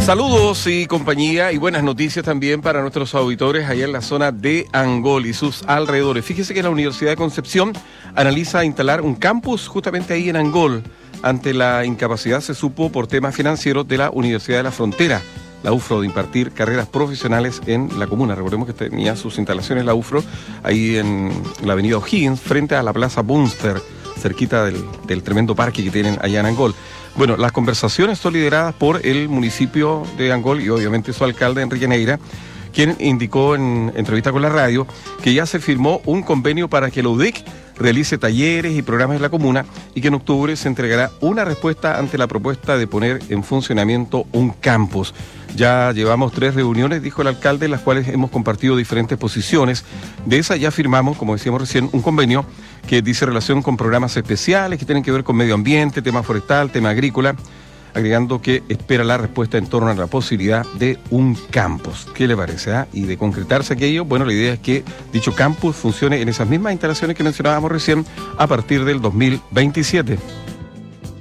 Saludos y compañía y buenas noticias también para nuestros auditores allá en la zona de Angol y sus alrededores. Fíjese que la Universidad de Concepción analiza instalar un campus justamente ahí en Angol. Ante la incapacidad, se supo, por temas financieros de la Universidad de la Frontera, la UFRO, de impartir carreras profesionales en la comuna. Recordemos que tenía sus instalaciones la UFRO ahí en la avenida O'Higgins, frente a la Plaza Bunster, cerquita del tremendo parque que tienen allá en Angol. Bueno, las conversaciones son lideradas por el municipio de Angol y obviamente su alcalde, Enrique Neira, quien indicó en entrevista con la radio que ya se firmó un convenio para que la UDEC realice talleres y programas en la comuna y que en octubre se entregará una respuesta ante la propuesta de poner en funcionamiento un campus. Ya llevamos 3 reuniones, dijo el alcalde, en las cuales hemos compartido diferentes posiciones. De esas ya firmamos, como decíamos recién, un convenio que dice relación con programas especiales que tienen que ver con medio ambiente, tema forestal, tema agrícola, agregando que espera la respuesta en torno a la posibilidad de un campus. ¿Qué le parece? Y de concretarse aquello, bueno, la idea es que dicho campus funcione en esas mismas instalaciones que mencionábamos recién a partir del 2027.